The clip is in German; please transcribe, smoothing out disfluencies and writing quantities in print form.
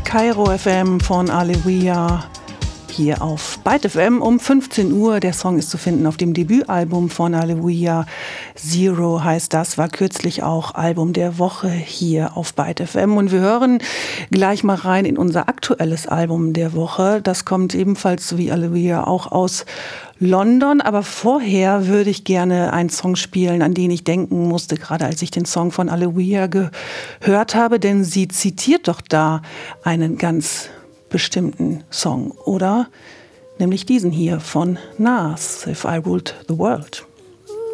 Kairo FM von Aleluia hier auf Byte FM um 15 Uhr. Der Song ist zu finden auf dem Debütalbum von Aleluia. Zero heißt das, war kürzlich auch Album der Woche hier auf Byte FM. Und wir hören gleich mal rein in unser aktuelles Album der Woche. Das kommt ebenfalls wie Aleluia auch aus London. Aber vorher würde ich gerne einen Song spielen, an den ich denken musste, gerade als ich den Song von Aleluia gehört habe. Denn sie zitiert doch da einen ganz bestimmten Song, oder? Nämlich diesen hier von Nas, If I Ruled the World.